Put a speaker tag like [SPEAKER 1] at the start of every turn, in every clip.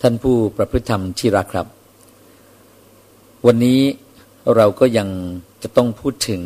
[SPEAKER 1] ท่านผู้ประพฤติธรรมที่รักครับวันนี้เราก็ยังจะต้องพูดถึง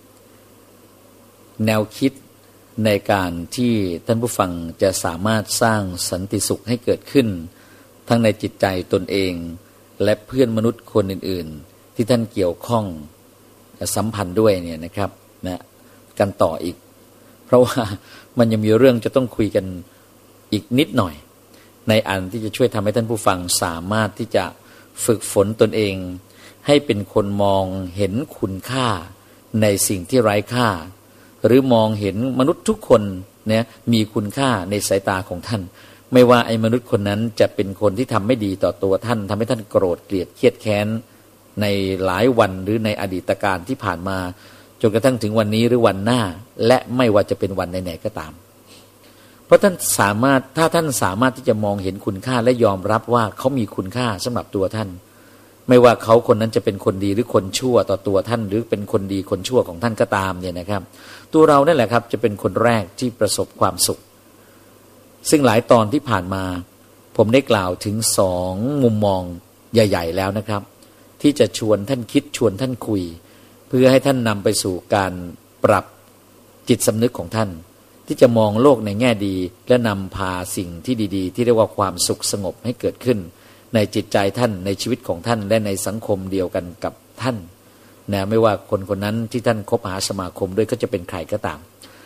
[SPEAKER 1] แนวคิดในการที่ท่านผู้ฟังจะสามารถสร้างสันติสุขให้เกิดขึ้นทั้งในจิตใจตนเองและเพื่อนมนุษย์คนอื่นๆที่ท่านเกี่ยวข้องสัมพันธ์ด้วยเนี่ยนะครับกันต่ออีกเพราะว่ามันยังมีเรื่องจะต้องคุยกันอีกนิดหน่อยในอันที่จะช่วยทำให้ท่านผู้ฟังสามารถที่จะฝึกฝนตนเองให้เป็นคนมองเห็นคุณค่าในสิ่งที่ไร้ค่าหรือมองเห็นมนุษย์ทุกคนเนี่ยมีคุณค่าในสายตาของท่านไม่ว่าไอ้มนุษย์คนนั้นจะเป็นคนที่ทำไม่ดีต่อตัวท่านทำให้ท่านโกรธเกลียดเครียดแค้นในหลายวันหรือในอดีตการที่ผ่านมาจนกระทั่งถึงวันนี้หรือวันหน้าและไม่ว่าจะเป็นวันไหนๆก็ตามเพราะท่านสามารถถ้าท่านสามารถที่จะมองเห็นคุณค่าและยอมรับว่าเขามีคุณค่าสำหรับตัวท่านไม่ว่าเขาคนนั้นจะเป็นคนดีหรือคนชั่วต่อตัวท่านหรือเป็นคนดีคนชั่วของท่านก็ตามเนี่ยนะครับตัวเรานั่นแหละครับจะเป็นคนแรกที่ประสบความสุขซึ่งหลายตอนที่ผ่านมาผมได้กล่าวถึง2มุมมองใหญ่ๆแล้วนะครับที่จะชวนท่านคิดชวนท่านคุยเพื่อให้ท่านนำไปสู่การปรับจิตสำนึกของท่านที่จะมองโลกในแง่ดีและนำพาสิ่งที่ดีๆที่เรียกว่าความสุขสงบให้เกิดขึ้นในจิตใจท่านในชีวิตของท่านและในสังคมเดียวกันกับท่านนะไม่ว่าคนคนนั้นที่ท่านคบหาสมาคมด้วยก็จะเป็นใครก็ตาม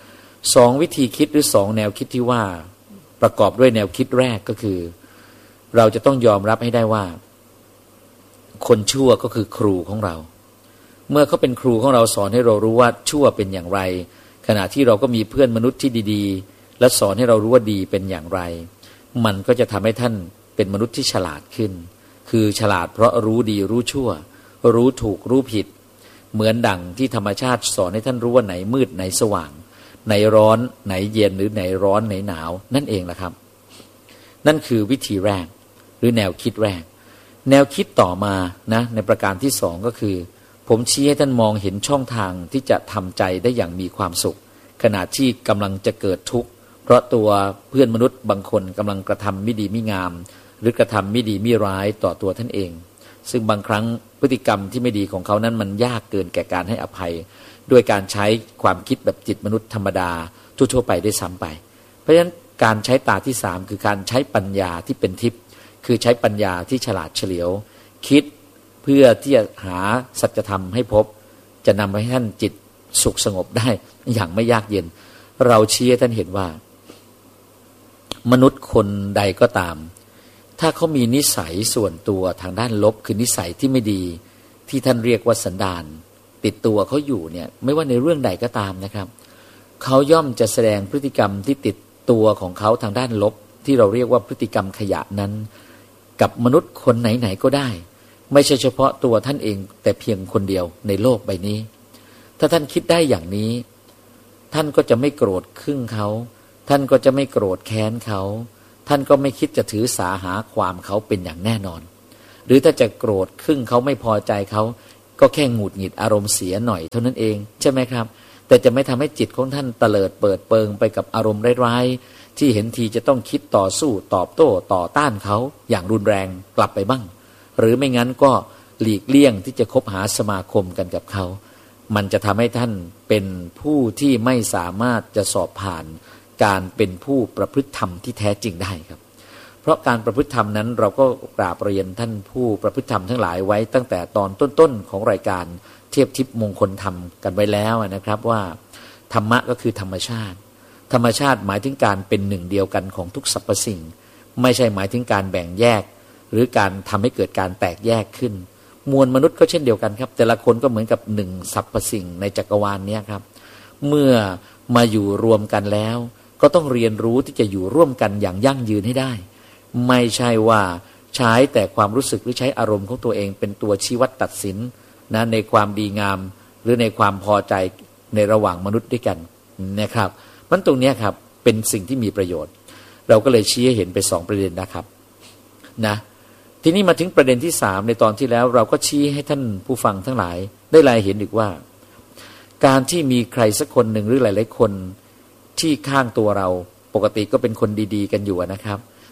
[SPEAKER 1] 2วิธีคิดหรือ2แนวคิดที่ว่าประกอบด้วยแนวคิดแรกก็คือเราจะต้องยอมรับให้ได้ว่าคนชั่วก็คือครูของเราเมื่อเขาเป็นครูของเราสอนให้เรารู้ว่าชั่วเป็นอย่างไรขณะที่เราก็มีเพื่อนมนุษย์ที่ดีๆและสอนให้เรารู้ว่าดีเป็นอย่างไรมันก็จะทำให้ท่านเป็นมนุษย์ที่ฉลาดขึ้นคือฉลาดเพราะรู้ดีรู้ชั่วรู้ถูกรู้ผิดเหมือนดั่งที่ธรรมชาติสอนให้ท่านรู้ว่าไหนมืดไหนสว่างไหนร้อนไหนเย็นหรือไหนร้อนไหนหนาวนั่นเองแหละครับนั่นคือวิธีแรกหรือแนวคิดแรกแนวคิดต่อมานะในประการที่2ก็คือผมชี้ให้ท่านมองเห็นช่องทางที่จะทำใจได้อย่างมีความสุขขณะที่กำลังจะเกิดทุกข์เพราะตัวเพื่อนมนุษย์บางคนกำลังกระทำไม่ดีไม่งามหรือกระทำไม่ดีไม่ร้ายต่อตัวท่านเองซึ่งบางครั้งพฤติกรรมที่ไม่ดีของเขานั้นมันยากเกินแก่การให้อภัยด้วยการใช้ความคิดแบบจิตมนุษย์ธรรมดาทั่วๆไปได้ซ้ำไปเพราะฉะนั้นการใช้ตาที่3คือการใช้ปัญญาที่เป็นทิพย์คือใช้ปัญญาที่ฉลาดเฉลียวคิดเพื่อที่จะหาสัจธรรมให้พบจะนำให้ท่านจิตสุขสงบได้อย่างไม่ยากเย็นเราชี้ให้ท่านเห็นว่ามนุษย์คนใดก็ตามถ้าเขามีนิสัยส่วนตัวทางด้านลบคือนิสัยที่ไม่ดีที่ท่านเรียกว่าสันดานติดตัวเขาอยู่เนี่ยไม่ว่าในเรื่องใดก็ตามนะครับเขาย่อมจะแสดงพฤติกรรมที่ติดตัวของเขาทางด้านลบที่เราเรียกว่าพฤติกรรมขยะนั้นกับมนุษย์คนไหนๆก็ได้ไม่ใช่เฉพาะตัวท่านเองแต่เพียงคนเดียวในโลกใบนี้ถ้าท่านคิดได้อย่างนี้ท่านก็จะไม่โกรธเคืองเขาท่านก็จะไม่โกรธแค้นเขาท่านก็ไม่คิดจะถือสาหาความเขาเป็นอย่างแน่นอนหรือถ้าจะโกรธเคืองเขาไม่พอใจเขาก็แค่หงุดหงิดอารมณ์เสียหน่อยเท่านั้นเองใช่ไหมครับแต่จะไม่ทำให้จิตของท่านเตลิดเปิดเปิงไปกับอารมณ์ร้ายๆที่เห็นทีจะต้องคิดต่อสู้ตอบโต้ต่อต้านเขาอย่างรุนแรงกลับไปบ้างหรือไม่งั้นก็หลีกเลี่ยงที่จะคบหาสมาคมกันกับเขามันจะทำให้ท่านเป็นผู้ที่ไม่สามารถจะสอบผ่านการเป็นผู้ประพฤติธรรมที่แท้จริงได้ครับเพราะการประพฤติธรรมนั้นเราก็กราบเรียนท่านผู้ประพฤติธรรมทั้งหลายไว้ตั้งแต่ตอนต้นๆของรายการเทียบทิพย์มงคลธรรมกันไว้แล้วนะครับว่าธรรมะก็คือธรรมชาติธรรมชาติหมายถึงการเป็นหนึ่งเดียวกันของทุกสรรพสิ่งไม่ใช่หมายถึงการแบ่งแยกหรือการทำให้เกิดการแตกแยกขึ้นมวลมนุษย์ก็เช่นเดียวกันครับแต่ละคนก็เหมือนกับหนึ่งสรรพสิ่งในจักรวาลนี้ครับเมื่อมาอยู่รวมกันแล้วก็ต้องเรียนรู้ที่จะอยู่ร่วมกันอย่างยั่งยืนให้ได้ไม่ใช่ว่าใช้แต่ความรู้สึกหรือใช้อารมณ์ของตัวเองเป็นตัวชี้วัดตัดสินนะในความดีงามหรือในความพอใจในระหว่างมนุษย์ด้วยกันนะครับมันตรงนี้ครับเป็นสิ่งที่มีประโยชน์เราก็เลยชี้ให้เห็นไป2ประเด็นนะครับนะทีนี้มาถึงประเด็นที่3ในตอนที่แล้วเราก็ชี้ให้ท่านผู้ฟังทั้งหลายได้รายเห็นอีกว่าการที่มีใครสักคนหนึ่งหรือหลายๆคนที่ข้างตัวเราปกติก็เป็นคนดีๆกันอยู่นะครับ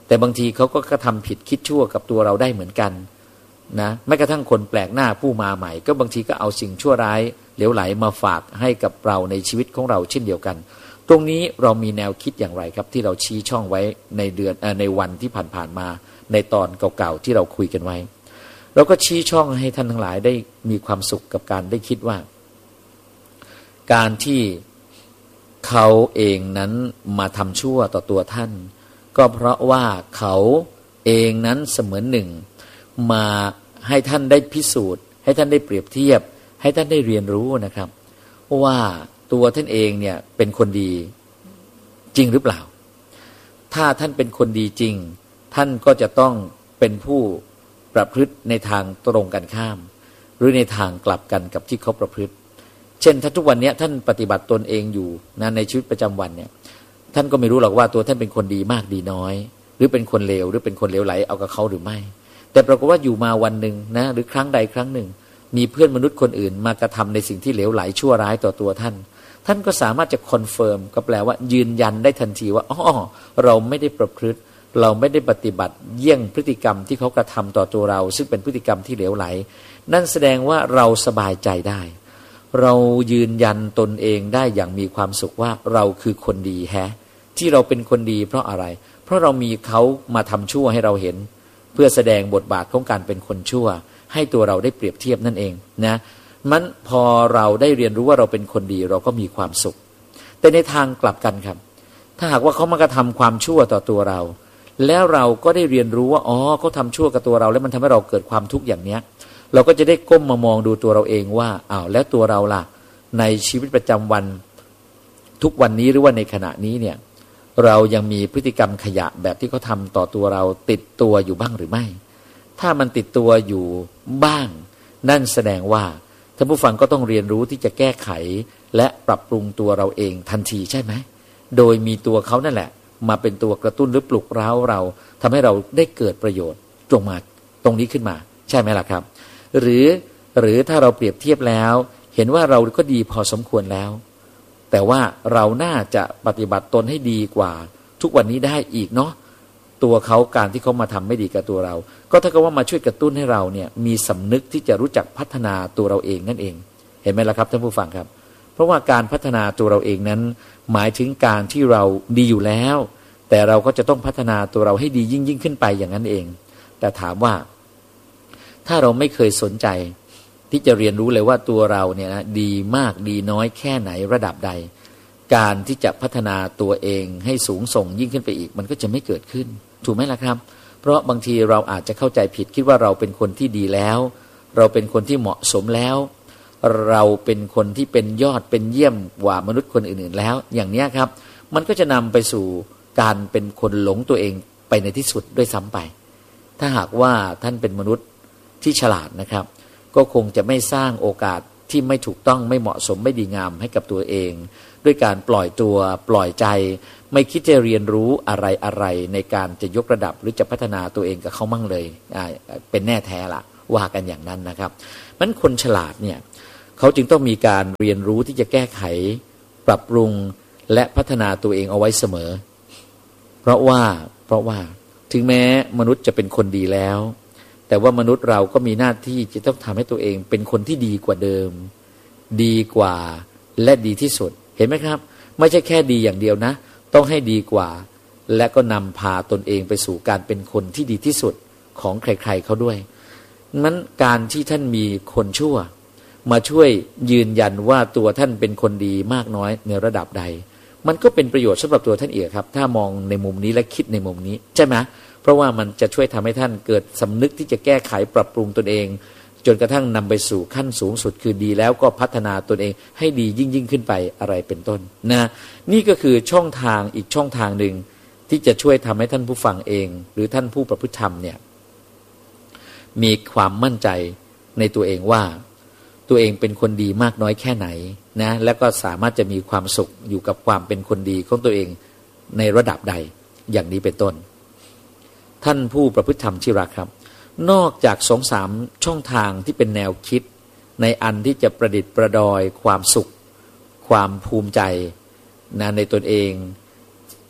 [SPEAKER 1] แต่บางทีเขาก็กระทำผิดคิดชั่วกับตัวเราได้เหมือนกันนะแม้กระทั่งคนแปลกหน้าผู้มาใหม่ก็บางทีก็เอาสิ่งชั่วร้ายเหลวไหลมาฝากให้กับเราในชีวิตของเราเช่นเดียวกันตรงนี้เรามีแนวคิดอย่างไรครับที่เราชี้ช่องไว้ในวันที่ผ่านๆมาในตอนเก่าๆที่เราคุยกันไว้เราก็ชี้ช่องให้ท่านทั้งหลายได้มีความสุขกับการได้คิดว่าการที่เขาเองนั้นมาทำชั่วต่อตัวท่านก็เพราะว่าเขาเองนั้นเสมือนหนึ่งมาให้ท่านได้พิสูจน์ให้ท่านได้เปรียบเทียบให้ท่านได้เรียนรู้นะครับว่าตัวท่านเองเนี่ยเป็นคนดีจริงหรือเปล่าถ้าท่านเป็นคนดีจริงท่านก็จะต้องเป็นผู้ประพฤติในทางตรงกันข้ามหรือในทางกลับกันกับที่เขาประพฤติเช่นถ้าทุกวันนี้ท่านปฏิบัติตนเองอยู่นะในชีวิตประจำวันเนี่ยท่านก็ไม่รู้หรอกว่าตัวท่านเป็นคนดีมากดีน้อยหรือเป็นคนเลวหรือเป็นคนเลวไหลเอากับเขาหรือไม่แต่ปรากฏว่าอยู่มาวันหนึ่งนะหรือครั้งใดครั้งหนึ่งมีเพื่อนมนุษย์คนอื่นมากระทำในสิ่งที่เลวไหลชั่วร้ายต่อตัวท่านก็สามารถจะคอนเฟิร์มก็แปลว่ายืนยันได้ทันทีว่าอ๋อเราไม่ได้ประพฤติเราไม่ได้ปฏิบัติเยี่ยงพฤติกรรมที่เขากระทำต่อตัวเราซึ่งเป็นพฤติกรรมที่เลวไหลนั่นแสดงว่าเราสบายใจได้เรายืนยันตนเองได้อย่างมีความสุขว่าเราคือคนดีแฮะที่เราเป็นคนดีเพราะอะไรเพราะเรามีเขามาทำชั่วให้เราเห็นเพื่อแสดงบทบาทของการเป็นคนชั่วให้ตัวเราได้เปรียบเทียบนั่นเองนะมันพอเราได้เรียนรู้ว่าเราเป็นคนดีเราก็มีความสุขแต่ในทางกลับกันครับถ้าหากว่าเขามากระทำความชั่วต่อตัวเราแล้วเราก็ได้เรียนรู้ว่าอ๋อเขาทำชั่วกับตัวเราแล้วมันทำให้เราเกิดความทุกข์อย่างเนี้ยเราก็จะได้ก้มมามองดูตัวเราเองว่าอ้าวแล้วตัวเราล่ะในชีวิตประจำวันทุกวันนี้หรือว่าในขณะนี้เนี่ยเรายังมีพฤติกรรมขยะแบบที่เขาทำต่อตัวเราติดตัวอยู่บ้างหรือไม่ถ้ามันติดตัวอยู่บ้างนั่นแสดงว่าท่านผู้ฟังก็ต้องเรียนรู้ที่จะแก้ไขและปรับปรุงตัวเราเองทันทีใช่ไหมโดยมีตัวเขานั่นแหละมาเป็นตัวกระตุ้นหรือปลุกเร้าเราทำให้เราได้เกิดประโยชน์ตรงนี้ขึ้นมาใช่ไหมล่ะครับหรือถ้าเราเปรียบเทียบแล้วเห็นว่าเราก็ดีพอสมควรแล้วแต่ว่าเราน่าจะปฏิบัติตนให้ดีกว่าทุกวันนี้ได้อีกเนาะตัวเขาการที่เขามาทำไม่ดีกับตัวเราก็ถ้าเกิดว่ามาช่วยกระตุ้นให้เราเนี่ยมีสำนึกที่จะรู้จักพัฒนาตัวเราเองนั่นเองเห็นไหมล่ะครับท่านผู้ฟังครับเพราะว่าการพัฒนาตัวเราเองนั้นหมายถึงการที่เราดีอยู่แล้วแต่เราก็จะต้องพัฒนาตัวเราให้ดียิ่งขึ้นไปอย่างนั้นเองแต่ถามว่าถ้าเราไม่เคยสนใจที่จะเรียนรู้เลยว่าตัวเราเนี่ยนะดีมากดีน้อยแค่ไหนระดับใดการที่จะพัฒนาตัวเองให้สูงส่งยิ่งขึ้นไปอีกมันก็จะไม่เกิดขึ้นถูกไหมล่ะครับเพราะบางทีเราอาจจะเข้าใจผิดคิดว่าเราเป็นคนที่ดีแล้วเราเป็นคนที่เหมาะสมแล้วเราเป็นคนที่เป็นยอดเป็นเยี่ยมกว่ามนุษย์คนอื่นๆแล้วอย่างนี้ครับมันก็จะนำไปสู่การเป็นคนหลงตัวเองไปในที่สุดด้วยซ้ำไปถ้าหากว่าท่านเป็นมนุษย์ที่ฉลาดนะครับก็คงจะไม่สร้างโอกาสที่ไม่ถูกต้องไม่เหมาะสมไม่ดีงามให้กับตัวเองด้วยการปล่อยตัวปล่อยใจไม่คิดจะเรียนรู้อะไรในการจะยกระดับหรือจะพัฒนาตัวเองกับเขามั่งเลยเป็นแน่แท้ละว่ากันอย่างนั้นนะครับมันคนฉลาดเนี่ยเขาจึงต้องมีการเรียนรู้ที่จะแก้ไขปรับปรุงและพัฒนาตัวเองเอาไว้เสมอเพราะว่าถึงแม้มนุษย์จะเป็นคนดีแล้วแต่ว่ามนุษย์เราก็มีหน้าที่จะต้องทำให้ตัวเองเป็นคนที่ดีกว่าเดิมดีกว่าและดีที่สุดเห็นไหมครับไม่ใช่แค่ดีอย่างเดียวนะต้องให้ดีกว่าและก็นำพาตนเองไปสู่การเป็นคนที่ดีที่สุดของใครๆเขาด้วยนั้นการที่ท่านมีคนชั่วมาช่วยยืนยันว่าตัวท่านเป็นคนดีมากน้อยในระดับใดมันก็เป็นประโยชน์สำหรับตัวท่านเองครับถ้ามองในมุมนี้และคิดในมุมนี้ใช่ไหมเพราะว่ามันจะช่วยทำให้ท่านเกิดสำนึกที่จะแก้ไขปรับปรุงตนเองจนกระทั่งนำไปสู่ขั้นสูงสุดคือดีแล้วก็พัฒนาตนเองให้ดียิ่งขึ้นไปอะไรเป็นต้นนะนี่ก็คือช่องทางอีกช่องทางหนึ่งที่จะช่วยทำให้ท่านผู้ฟังเองหรือท่านผู้ประพฤติธรรมเนี่ยมีความมั่นใจในตัวเองว่าตัวเองเป็นคนดีมากน้อยแค่ไหนนะแล้วก็สามารถจะมีความสุขอยู่กับความเป็นคนดีของตัวเองในระดับใดอย่างนี้เป็นต้นท่านผู้ประพฤติธรรมที่รักครับนอกจาก 2-3 ช่องทางที่เป็นแนวคิดในอันที่จะประดิษฐ์ประดอยความสุขความภูมิใจนะในตนเอง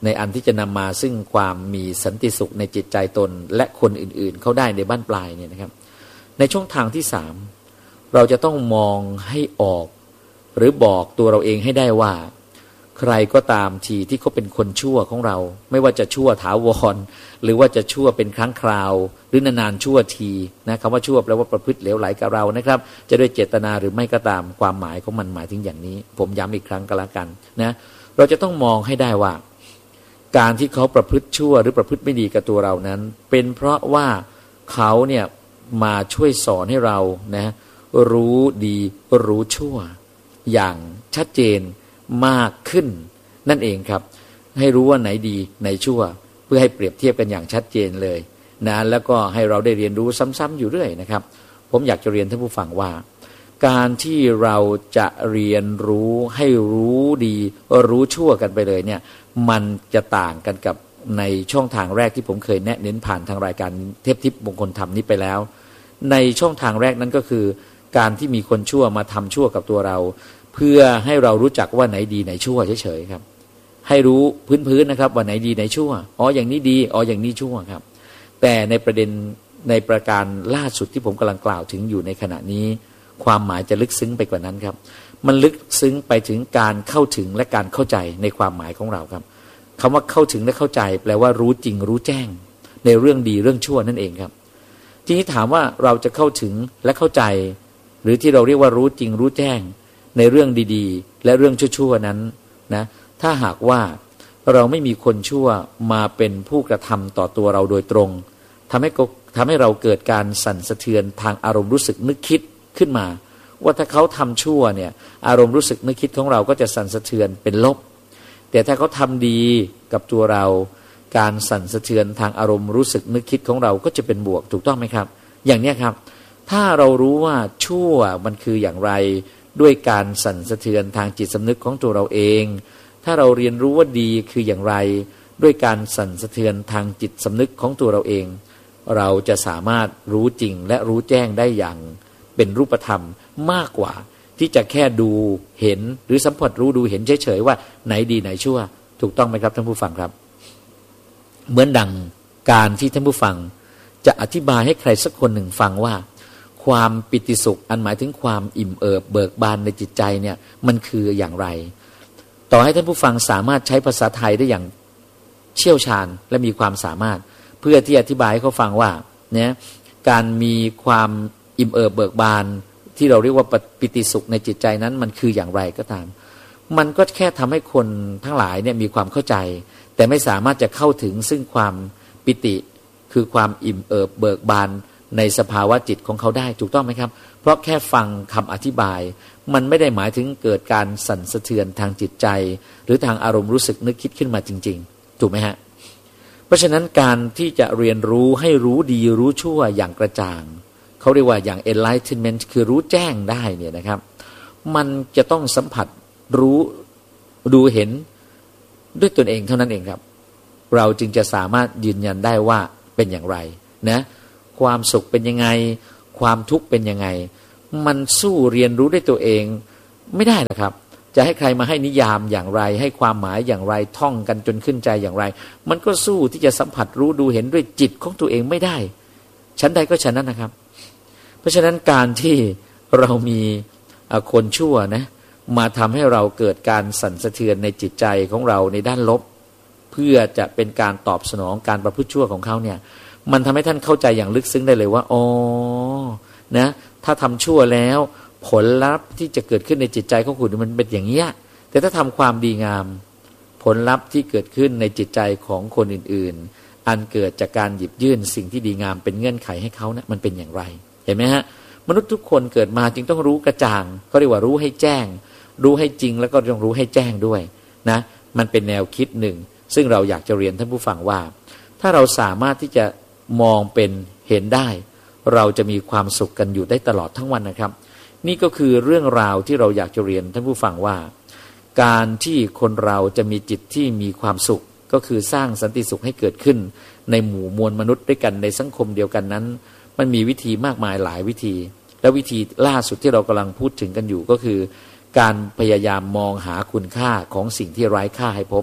[SPEAKER 1] ในอันที่จะนำมาซึ่งความมีสันติสุขในจิตใจตนและคนอื่นๆเขาได้ในบ้านปลายเนี่ยนะครับในช่องทางที่สามเราจะต้องมองให้ออกหรือบอกตัวเราเองให้ได้ว่าใครก็ตามทีที่เขาเป็นคนชั่วของเราไม่ว่าจะชั่วถาวรหรือว่าจะชั่วเป็นครั้งคราวหรือนานๆชั่วทีนะคำว่าชั่วแปลว่าประพฤติเหลวไหลกับเรานะครับจะด้วยเจตนาหรือไม่ก็ตามความหมายของมันหมายถึงอย่างนี้ผมย้ำอีกครั้งก็แล้วกันนะเราจะต้องมองให้ได้ว่าการที่เขาประพฤติชั่วหรือประพฤติไม่ดีกับตัวเรานั้นเป็นเพราะว่าเขาเนี่ยมาช่วยสอนให้เรานะรู้ดีรู้ชั่วอย่างชัดเจนมากขึ้นนั่นเองครับให้รู้ว่าไหนดีไหนชั่วเพื่อให้เปรียบเทียบกันอย่างชัดเจนเลยนะแล้วก็ให้เราได้เรียนรู้ซ้ำๆอยู่เรื่อยนะครับผมอยากจะเรียนท่านผู้ฟังว่าการที่เราจะเรียนรู้ให้รู้ดีรู้ชั่วกันไปเลยเนี่ยมันจะต่างกันกับในช่องทางแรกที่ผมเคยแนะเน้นผ่านทางรายการเทพทิพย์มงคลธรรมนี้ไปแล้วในช่องทางแรกนั้นก็คือการที่มีคนชั่วมาทำชั่วกับตัวเราเพื่อให้เรารู้จักว่าไหนดีไหนชั่วเฉยๆครับให้รู้พื้นๆนะครับว่าไหนดีไหนชั่วอ๋ออย่างนี้ดีอ๋ออย่างนี้ชั่วครับแต่ในประเด็นในประการล่าสุดที่ผมกำลังกล่าวถึงอยู่ในขณะนี้ความหมายจะลึกซึ้งไปกว่านั้นครับมันลึกซึ้งไปถึงการเข้าถึงและการเข้าใจในความหมายของเราครับคำว่าเข้าถึงและเข้าใจแปลว่ารู้จริงรู้แจ้งในเรื่องดีเรื่องชั่วนั่นเองครับทีนี้ถามว่าเราจะเข้าถึงและเข้าใจหรือที่เราเรียกว่ารู้จริงรู้แจ้งในเรื่องดีๆและเรื่องชั่วๆนั้นนะถ้าหากว่าเราไม่มีคนชั่วมาเป็นผู้กระทำต่อตัวเราโดยตรงทำให้เราเกิดการสั่นสะเทือนทางอารมณ์รู้สึกนึกคิดขึ้นมาว่าถ้าเขาทำชั่วเนี่ยอารมณ์รู้สึกนึกคิดของเราก็จะสั่นสะเทือนเป็นลบแต่ถ้าเขาทำดีกับตัวเราการสั่นสะเทือนทางอารมณ์รู้สึกนึกคิดของเราก็จะเป็นบวกถูกต้องไหมครับอย่างนี้ครับถ้าเรารู้ว่าชั่วมันคืออย่างไรด้วยการสั่นสะเทือนทางจิตสำนึกของตัวเราเองถ้าเราเรียนรู้ว่าดีคืออย่างไรด้วยการสั่นสะเทือนทางจิตสำนึกของตัวเราเองเราจะสามารถรู้จริงและรู้แจ้งได้อย่างเป็นรูปธรรมมากกว่าที่จะแค่ดูเห็นหรือสัมผัสรู้ดูเห็นเฉยๆว่าไหนดีไหนชั่วถูกต้องไหมครับท่านผู้ฟังครับเหมือนดังการที่ท่านผู้ฟังจะอธิบายให้ใครสักคนหนึ่งฟังว่าความปิติสุขอันหมายถึงความอิ่มเอิบเบิกบานในจิตใจเนี่ยมันคืออย่างไรต่อให้ท่านผู้ฟังสามารถใช้ภาษาไทยได้อย่างเชี่ยวชาญและมีความสามารถเพื่อที่อธิบายให้เขาฟังว่าเนี่ยการมีความอิ่มเอิบเบิกบานที่เราเรียกว่าปิติสุขในจิตใจนั้นมันคืออย่างไรก็ตามมันก็แค่ทำให้คนทั้งหลายเนี่ยมีความเข้าใจแต่ไม่สามารถจะเข้าถึงซึ่งความปิติคือความอิ่มเอิบเบิกบานในสภาวะจิตของเขาได้ถูกต้องไหมครับเพราะแค่ฟังคำอธิบายมันไม่ได้หมายถึงเกิดการสั่นสะเทือนทางจิตใจหรือทางอารมณ์รู้สึกนึกคิดขึ้นมาจริงๆถูกไหมฮะเพราะฉะนั้นการที่จะเรียนรู้ให้รู้ดีรู้ชั่วอย่างกระจ่างเขาเรียกว่าอย่าง enlightenment คือรู้แจ้งได้เนี่ยนะครับมันจะต้องสัมผัสรู้ดูเห็นด้วยตนเองเท่านั้นเองครับเราจึงจะสามารถยืนยันได้ว่าเป็นอย่างไรนะความสุขเป็นยังไงความทุกข์เป็นยังไงมันสู้เรียนรู้ด้วยตัวเองไม่ได้หรอกครับจะให้ใครมาให้นิยามอย่างไรให้ความหมายอย่างไรท่องกันจนขึ้นใจอย่างไรมันก็สู้ที่จะสัมผัสรู้ดูเห็นด้วยจิตของตัวเองไม่ได้ชั้นใดก็ชั้นนั้นนะครับเพราะฉะนั้นการที่เรามีคนชั่วนะมาทำให้เราเกิดการสั่นสะเทือนในจิตใจของเราในด้านลบเพื่อจะเป็นการตอบสนองการประพฤติชั่วของเขาเนี่ยมันทำให้ท่านเข้าใจอย่างลึกซึ้งได้เลยว่าอ๋อนะถ้าทำชั่วแล้วผลลัพธ์ที่จะเกิดขึ้นในจิตใจของคุณมันเป็นอย่างเงี้ยแต่ถ้าทำความดีงามผลลัพธ์ที่เกิดขึ้นในจิตใจของคนอื่นๆอันเกิดจากการหยิบยื่นสิ่งที่ดีงามเป็นเงื่อนไขให้เขานะมันเป็นอย่างไรเห็นไหมฮะมนุษย์ทุกคนเกิดมาจึงต้องรู้กระจ่างเขาเรียกว่ารู้ให้แจ้งรู้ให้จริงแล้วก็ต้องรู้ให้แจ้งด้วยนะมันเป็นแนวคิดหนึ่งซึ่งเราอยากจะเรียนท่านผู้ฟังว่าถ้าเราสามารถที่จะมองเป็นเห็นได้เราจะมีความสุขกันอยู่ได้ตลอดทั้งวันนะครับนี่ก็คือเรื่องราวที่เราอยากจะเรียนท่านผู้ฟังว่าการที่คนเราจะมีจิตที่มีความสุขก็คือสร้างสันติสุขให้เกิดขึ้นในหมู่มวลมนุษย์ด้วยกันในสังคมเดียวกันนั้นมันมีวิธีมากมายหลายวิธีและวิธีล่าสุดที่เรากำลังพูดถึงกันอยู่ก็คือการพยายามมองหาคุณค่าของสิ่งที่ไร้ค่าให้พบ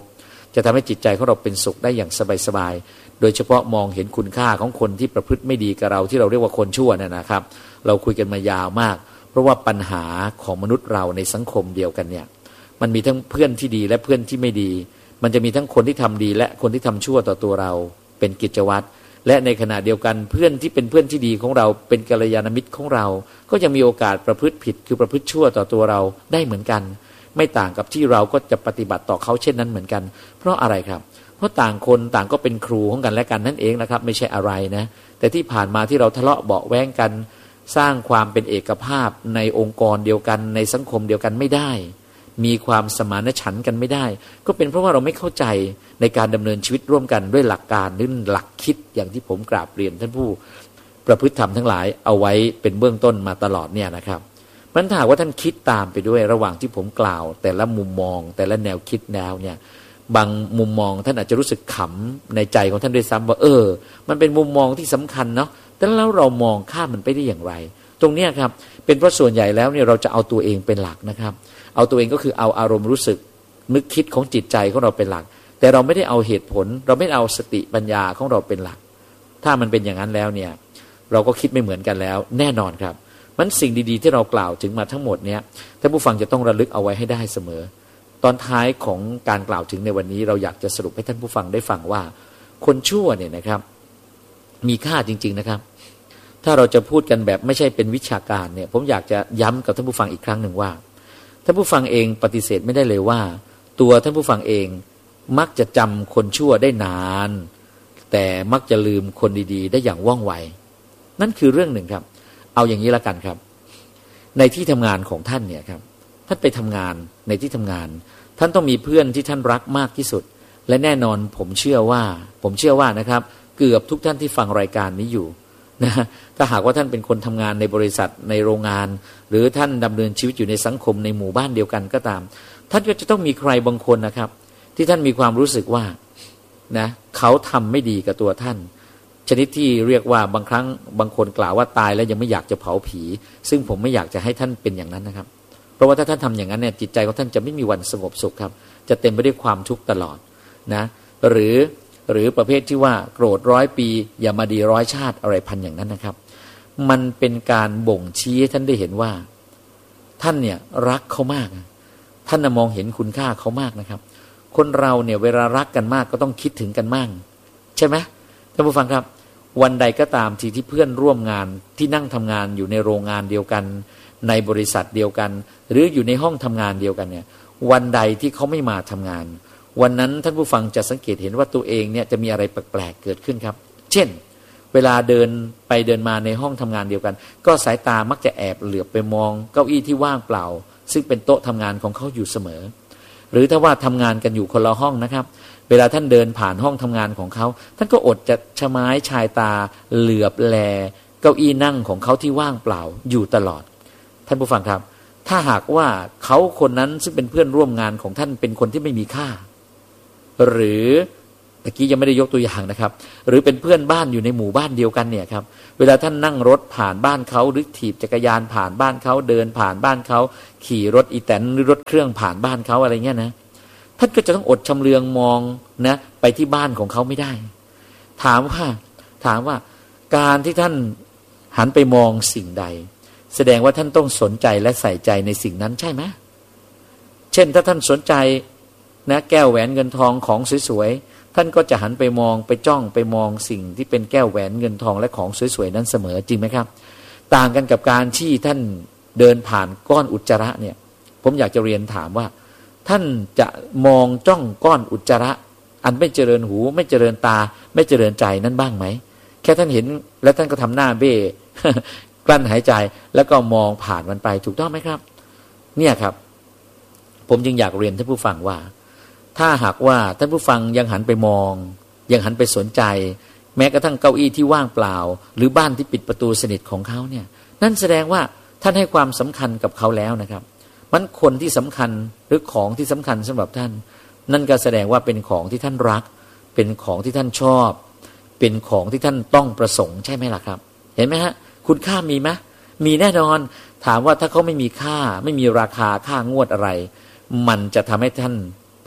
[SPEAKER 1] จะทำให้จิตใจของเราเป็นสุขได้อย่างสบายๆโดยเฉพาะมองเห็นคุณค่าของคนที่ประพฤติไม่ดีกับเราที่เราเรียกว่าคนชั่วเนี่ยนะครับเราคุยกันมายาวมากเพราะว่าปัญหาของมนุษย์เราในสังคมเดียวกันเนี่ยมันมีทั้งเพื่อนที่ดีและเพื่อนที่ไม่ดีมันจะมีทั้งคนที่ทำดีและคนที่ทำชั่วต่อตัวเราเป็นกิจวัตรและในขณะเดียวกันเพื่อนที่เป็นเพื่อนที่ดีของเราเป็นกัลยาณมิตรของเราก็ยังมีโอกาสประพฤติผิดคือประพฤติชั่วต่อตัวเราได้เหมือนกันไม่ต่างกับที่เราก็จะปฏิบัติต่อเขาเช่นนั้นเหมือนกันเพราะอะไรครับเพราะต่างคนต่างก็เป็นครูของกันและกันนั่นเองนะครับไม่ใช่อะไรนะแต่ที่ผ่านมาที่เราทะเลาะเบาะแว้งกันสร้างความเป็นเอกภาพในองค์กรเดียวกันในสังคมเดียวกันไม่ได้มีความสมานฉันท์กันไม่ได้ก็เป็นเพราะว่าเราไม่เข้าใจในการดำเนินชีวิตร่วมกันด้วยหลักการหรือหลักคิดอย่างที่ผมกราบเรียนท่านผู้ประพฤติธรรมทั้งหลายเอาไว้เป็นเบื้องต้นมาตลอดเนี่ยนะครับมันถ้าว่าท่านคิดตามไปด้วยระหว่างที่ผมกล่าวแต่ละมุมมองแต่ละแนวคิดแนวเนี่ยบางมุมมองท่านอาจจะรู้สึกขำในใจของท่านด้วยซ้ำว่ามันเป็นมุมมองที่สำคัญเนาะแต่แล้วเรามองข้ามมันไปได้อย่างไรตรงเนี้ยครับเป็นเพราะส่วนใหญ่แล้วเนี่ยเราจะเอาตัวเองเป็นหลักนะครับเอาตัวเองก็คือเอาอารมณ์รู้สึกนึกคิดของจิตใจของเราเป็นหลักแต่เราไม่ได้เอาเหตุผลเราไม่เอาสติปัญญาของเราเป็นหลักถ้ามันเป็นอย่างนั้นแล้วเนี่ยเราก็คิดไม่เหมือนกันแล้วแน่นอนครับมันสิ่งดีๆที่เรากล่าวถึงมาทั้งหมดเนี่ยท่านผู้ฟังจะต้องระลึกเอาไว้ให้ได้เสมอตอนท้ายของการกล่าวถึงในวันนี้เราอยากจะสรุปให้ท่านผู้ฟังได้ฟังว่าคนชั่วเนี่ยนะครับมีค่าจริงๆนะครับถ้าเราจะพูดกันแบบไม่ใช่เป็นวิชาการเนี่ยผมอยากจะย้ำกับท่านผู้ฟังอีกครั้งหนึ่งว่าท่านผู้ฟังเองปฏิเสธไม่ได้เลยว่าตัวท่านผู้ฟังเองมักจะจำคนชั่วได้นานแต่มักจะลืมคนดีๆได้อย่างว่องไวนั่นคือเรื่องหนึ่งครับเอาอย่างนี้ละกันครับในที่ทำงานของท่านเนี่ยครับท่านไปทำงานในที่ทำงานท่านต้องมีเพื่อนที่ท่านรักมากที่สุดและแน่นอนผมเชื่อว่านะครับเกือบทุกท่านที่ฟังรายการนี้อยู่นะถ้าหากว่าท่านเป็นคนทำงานในบริษัทในโรงงานหรือท่านดำเนินชีวิตอยู่ในสังคมในหมู่บ้านเดียวกันก็ตามท่านก็จะต้องมีใครบางคนนะครับที่ท่านมีความรู้สึกว่านะเขาทำไม่ดีกับตัวท่านชนิดที่เรียกว่าบางครั้งบางคนกล่าวว่าตายแล้วยังไม่อยากจะเผาผีซึ่งผมไม่อยากจะให้ท่านเป็นอย่างนั้นนะครับเพราะว่าถ้าท่านทำอย่างนั้นเนี่ยจิตใจของท่านจะไม่มีวันสงบสุขครับจะเต็มไปด้วยความทุกข์ตลอดนะหรือประเภทที่ว่าโกรธ100 ปีอย่ามาดี100 ชาติอะไรพันอย่างนั้นนะครับมันเป็นการบ่งชี้ให้ท่านได้เห็นว่าท่านเนี่ยรักเขามากท่านมองเห็นคุณค่าเขามากนะครับคนเราเนี่ยเวลารักกันมากก็ต้องคิดถึงกันมากใช่ไหมท่านผู้ฟังครับวันใดก็ตามที่เพื่อนร่วมงานที่นั่งทำงานอยู่ในโรงงานเดียวกันในบริษัทเดียวกันหรืออยู่ในห้องทำงานเดียวกันเนี่ยวันใดที่เขาไม่มาทำงานวันนั้นท่านผู้ฟังจะสังเกตเห็นว่าตัวเองเนี่ยจะมีอะไรแปลกๆเกิดขึ้นครับเช่นเวลาเดินไปเดินมาในห้องทำงานเดียวกันก็สายตามักจะแอบเหลือบไปมองเก้าอี้ที่ว่างเปล่าซึ่งเป็นโต๊ะทำงานของเขาอยู่เสมอหรือถ้าว่าทำงานกันอยู่คนละห้องนะครับเวลาท่านเดินผ่านห้องทำงานของเขาท่านก็อดจะชะม้ายชายตาเหลือบแลเก้าอี้นั่งของเขาที่ว่างเปล่าอยู่ตลอดท่านผู้ฟังครับถ้าหากว่าเขาคนนั้นซึ่งเป็นเพื่อนร่วมงานของท่านเป็นคนที่ไม่มีค่าหรือตะกี้ยังไม่ได้ยกตัวอย่างนะครับหรือเป็นเพื่อนบ้านอยู่ในหมู่บ้านเดียวกันเนี่ยครับเวลาท่านนั่งรถผ่านบ้านเขาหรือถีบจักรยานผ่านบ้านเขาเดินผ่านบ้านเขาขี่รถอีแตนหรือรถเครื่องผ่านบ้านเขาอะไรเงี้ยนะท่านก็จะต้องอดชำเลืองมองนะไปที่บ้านของเขาไม่ได้ถามว่าการที่ท่านหันไปมองสิ่งใดแสดงว่าท่านต้องสนใจและใส่ใจในสิ่งนั้นใช่ไหมเช่นถ้าท่านสนใจนะแก้วแหวนเงินทองของสวยๆท่านก็จะหันไปมองไปจ้องไปมองสิ่งที่เป็นแก้วแหวนเงินทองและของสวยๆนั้นเสมอจริงไหมครับต่างกันกับการที่ท่านเดินผ่านก้อนอุจจาระเนี่ยผมอยากจะเรียนถามว่าท่านจะมองจ้องก้อนอุจจาระอันไม่เจริญหูไม่เจริญตาไม่เจริญใจนั้นบ้างไหมแค่ท่านเห็นแล้วท่านก็ทำหน้าเบ้ กลั้นหายใจแล้วก็มองผ่านมันไปถูกต้องไหมครับเนี่ยครับผมจึงอยากเรียนท่านผู้ฟังว่าถ้าหากว่าท่านผู้ฟังยังหันไปมองยังหันไปสนใจแม้กระทั่งเก้าอี้ที่ว่างเปล่าหรือบ้านที่ปิดประตูสนิทของเขาเนี่ยนั่นแสดงว่าท่านให้ความสำคัญกับเขาแล้วนะครับมันคนที่สำคัญหรือของที่สำคัญสำหรับท่านนั่นก็แสดงว่าเป็นของที่ท่านรักเป็นของที่ท่านชอบเป็นของที่ท่านต้องประสงค์ใช่ไหมล่ะครับเห็นไหมฮะคุณค่ามีไหมมีแน่นอนถามว่าถ้าเขาไม่มีค่าไม่มีราคาค่างวดอะไรมันจะทำให้ท่านไป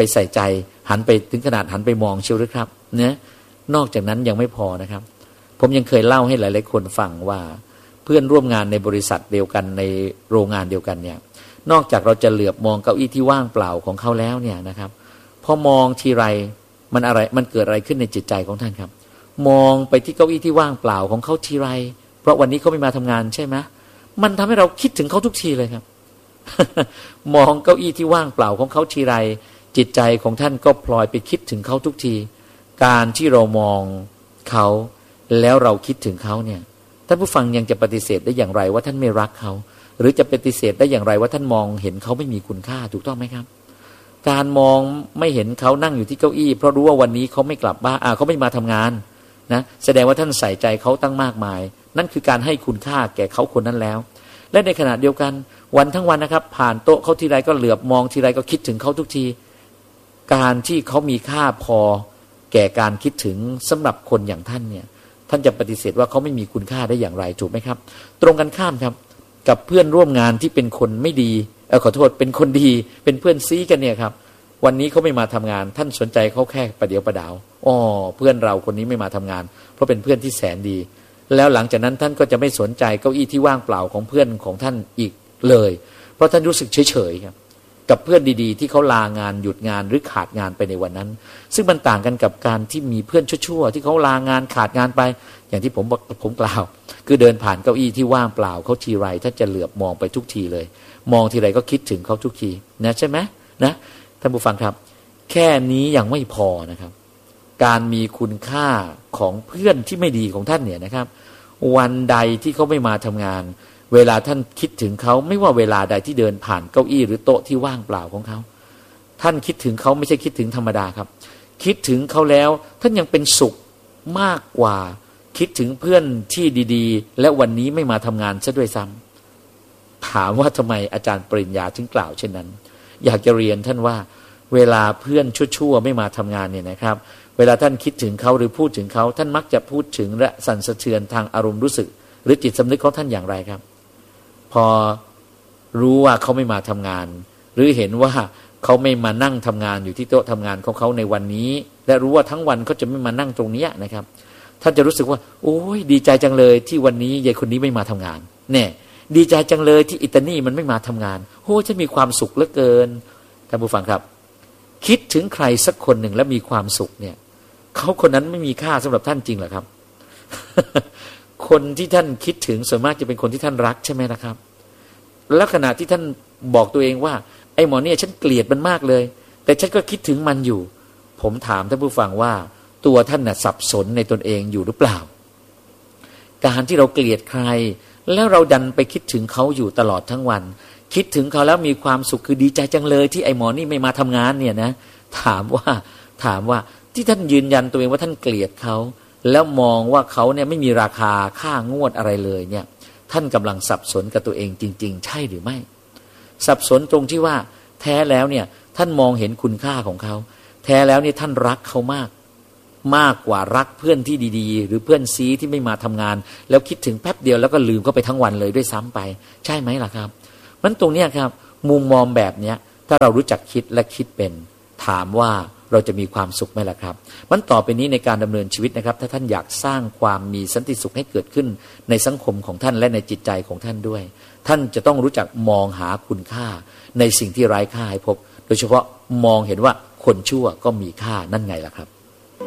[SPEAKER 1] ใส่ใจหันไปถึงขนาดหันไปมองเชียวหรือครับนะนอกจากนั้นยังไม่พอนะครับผมยังเคยเล่าให้หลายๆคนฟังว่าเพื่อนร่วมงานในบริษัทเดียวกันในโรงงานเดียวกันเนี่ยนอกจากเราจะเหลือบมองเก้าอี้ที่ว่างเปล่าของเขาแล้วเนี่ยนะครับพอมองทีไรมันเกิดอะไรขึ้นในจิตใจของท่านครับมองไปที่เก้าอี้ที่ว่างเปล่าของเขาทีไรเพราะวันนี้เขาไม่มาทำงานใช่ไหมมันทำให้เราคิดถึงเขาทุกทีเลยครับ มองเก้าอี้ที่ว่างเปล่าของเขาทีไรจิตใจของท่านก็พลอยไปคิดถึงเขาทุกทีการที่เรามองเขาแล้วเราคิดถึงเขาเนี่ยท่านผู้ฟังยังจะปฏิเสธได้อย่างไรว่าท่านไม่รักเขาหรือจะปฏิเสธได้อย่างไรว่าท่านมองเห็นเขาไม่มีคุณค่าถูกต้องไหมครับการมองไม่เห็นเขานั่งอยู่ที่เก้าอี้เพราะรู้ว่าวันนี้เขาไม่กลับบ้านเขาไม่มาทำงานนะแสดงว่าท่านใส่ใจเขาตั้งมากมายนั่นคือการให้คุณค่าแก่เขาคนนั้นแล้วและในขณะเดียวกันวันทั้งวันนะครับผ่านโต๊ะเขาทีไรก็เหลือบมองทีไรก็คิดถึงเขาทุกทีการที่เขามีค่าพอแก่การคิดถึงสำหรับคนอย่างท่านเนี่ยท่านจะปฏิเสธว่าเขาไม่มีคุณค่าได้อย่างไรถูกไหมครับตรงกันข้ามครับกับเพื่อนร่วมงานที่เป็นคนไม่ดีขอโทษเป็นคนดีเป็นเพื่อนซีกันเนี่ยครับวันนี้เขาไม่มาทำงานท่านสนใจเขาแค่ประเดี๋ยวประดาวเพื่อนเราคนนี้ไม่มาทำงานเพราะเป็นเพื่อนที่แสนดีแล้วหลังจากนั้นท่านก็จะไม่สนใจเก้าอี้ที่ว่างเปล่าของเพื่อนของท่านอีกเลยเพราะท่านรู้สึกเฉยๆครับกับเพื่อนดีๆที่เขาลางานหยุดงานหรือขาดงานไปในวันนั้นซึ่งมันต่างกันกับการที่มีเพื่อนชั่วๆที่เขาลางานขาดงานไปอย่างที่ผมกล่าวคือเดินผ่านเก้าอี้ที่ว่างเปล่าเขาทีไรท่านจะเหลือบมองไปทุกทีเลยมองทีไรก็คิดถึงเขาทุกทีนะใช่ไหมนะท่านผู้ฟังครับแค่นี้ยังไม่พอนะครับการมีคุณค่าของเพื่อนที่ไม่ดีของท่านเนี่ยนะครับวันใดที่เขาไม่มาทำงานเวลาท่านคิดถึงเขาไม่ว่าเวลาใดที่เดินผ่านเก้าอี้หรือโต๊ะที่ว่างเปล่าของเขาท่านคิดถึงเขาไม่ใช่คิดถึงธรรมดาครับคิดถึงเขาแล้วท่านยังเป็นสุขมากกว่าคิดถึงเพื่อนที่ดีๆและวันนี้ไม่มาทำงานซะด้วยซ้ำถามว่าทำไมอาจารย์ปริญญาถึงกล่าวเช่นนั้นอยากจะเรียนท่านว่าเวลาเพื่อนชั่วๆไม่มาทำงานเนี่ยนะครับเวลาท่านคิดถึงเขาหรือพูดถึงเขาท่านมักจะพูดถึงและสั่นสะเทือนทางอารมณ์รู้สึกหรือจิตสำนึกของท่านอย่างไรครับพอรู้ว่าเขาไม่มาทำงานหรือเห็นว่าเขาไม่มานั่งทำงานอยู่ที่โต๊ะทำงานของเขาในวันนี้และรู้ว่าทั้งวันเขาจะไม่มานั่งตรงนี้นะครับท่านจะรู้สึกว่าโอ้ยดีใจจังเลยที่วันนี้ยายคนนี้ไม่มาทำงานเนี่ยดีใจจังเลยที่อิตานี่มันไม่มาทำงานโอ้ฉันมีความสุขเหลือเกินท่านผู้ฟังครับคิดถึงใครสักคนหนึ่งแล้วมีความสุขเนี่ยเขาคนนั้นไม่มีค่าสำหรับท่านจริงเหรอครับ คนที่ท่านคิดถึงส่วนมากจะเป็นคนที่ท่านรักใช่ไหมนะครับแล้วขณะที่ท่านบอกตัวเองว่าไอ้หมอเนี่ยฉันเกลียดมันมากเลยแต่ฉันก็คิดถึงมันอยู่ผมถามท่านผู้ฟังว่าตัวท่านน่ะสับสนในตนเองอยู่หรือเปล่าการที่เราเกลียดใครแล้วเราดันไปคิดถึงเขาอยู่ตลอดทั้งวันคิดถึงเขาแล้วมีความสุขคือดีใจจังเลยที่ไอ้หมอนี่ไม่มาทำงานเนี่ยนะถามว่าที่ท่านยืนยันตัวเองว่าท่านเกลียดเขาแล้วมองว่าเขาเนี่ยไม่มีราคาค่างวดอะไรเลยเนี่ยท่านกำลังสับสนกับตัวเองจริงๆใช่หรือไม่สับสนตรงที่ว่าแท้แล้วเนี่ยท่านมองเห็นคุณค่าของเขาแท้แล้วเนี่ยท่านรักเขามากกว่ารักเพื่อนที่ดีๆหรือเพื่อนซีที่ไม่มาทำงานแล้วคิดถึงแป๊บเดียวแล้วก็ลืมเขาไปทั้งวันเลยด้วยซ้ำไปใช่ไหมล่ะครับมันตรงเนี้ยครับมุมมองแบบเนี้ยถ้าเรารู้จักคิดและคิดเป็นถามว่าเราจะมีความสุขไหมล่ะครับมันต่อไปนี้ในการดำเนินชีวิตนะครับถ้าท่านอยากสร้างความมีสันติสุขให้เกิดขึ้นในสังคมของท่านและในจิตใจของท่านด้วยท่านจะต้องรู้จักมองหาคุณค่าในสิ่งที่ไร้ค่าให้พบโดยเฉพาะมองเห็นว่าคนชั่วก็มีค่านั่นไงล่ะครับ